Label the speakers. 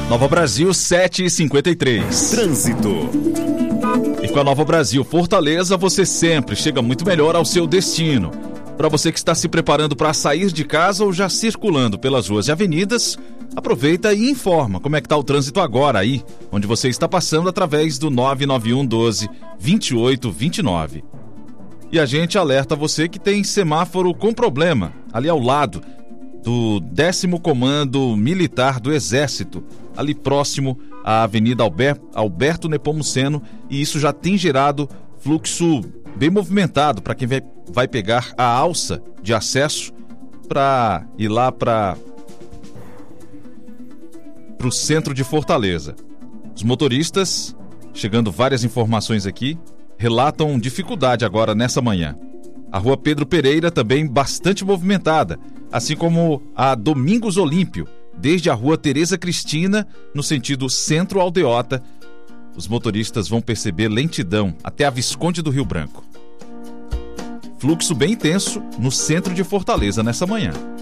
Speaker 1: Nova Brasil 7h53.
Speaker 2: Trânsito.
Speaker 1: E com a Nova Brasil Fortaleza, você sempre chega muito melhor ao seu destino. Para você que está se preparando para sair de casa ou já circulando pelas ruas e avenidas, aproveita e informa como é que está o trânsito agora aí, onde você está passando através do 991 12 2829. E a gente alerta você que tem semáforo com problema, ali ao lado do 10º Comando Militar do Exército, ali próximo à Avenida Alberto Nepomuceno, e isso já tem gerado fluxo bem movimentado para quem vai pegar a alça de acesso para ir lá para o centro de Fortaleza. Os motoristas, chegando várias informações aqui, relatam dificuldade agora nessa manhã. A rua Pedro Pereira também bastante movimentada, assim como a Domingos Olímpio, desde a rua Tereza Cristina, no sentido centro-aldeota. Os motoristas vão perceber lentidão até a Visconde do Rio Branco. Fluxo bem intenso no centro de Fortaleza nessa manhã.